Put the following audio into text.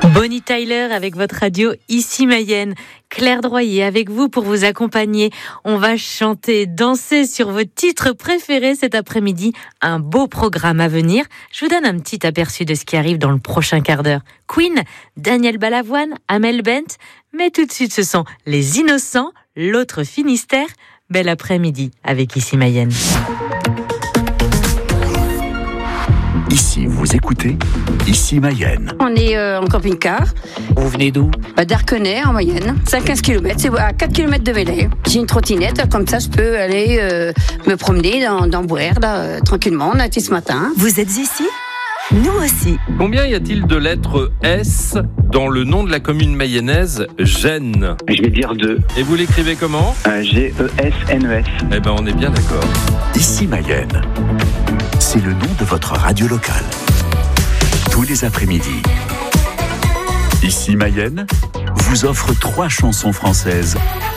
Bonnie Tyler avec votre radio Ici Mayenne. Claire Droyer avec vous pour vous accompagner. On va chanter, danser sur vos titres préférés cet après-midi. Un beau programme à venir. Je vous donne un petit aperçu de ce qui arrive dans le prochain quart d'heure. Queen, Daniel Balavoine, Amel Bent. Mais tout de suite, ce sont les Innocents, l'autre Finistère. Bel après-midi avec Ici Mayenne. Ici, vous écoutez Ici Mayenne. On est en camping-car. Vous venez d'où ? D'Arquenay, en Mayenne. C'est à 15 km, c'est à 4 km de Velay. J'ai une trottinette, comme ça je peux aller me promener dans Bouer, là, tranquillement. On a été ce matin. Vous êtes ici ? Nous aussi. Combien y a-t-il de lettres S dans le nom de la commune mayonnaise Gênes ? Je vais dire 2. Et vous l'écrivez comment ? G-E-S-N-E-S. Eh ben on est bien d'accord. Ici Mayenne, c'est le nom de votre radio locale. Tous les après-midi. Ici Mayenne vous offre 3 chansons françaises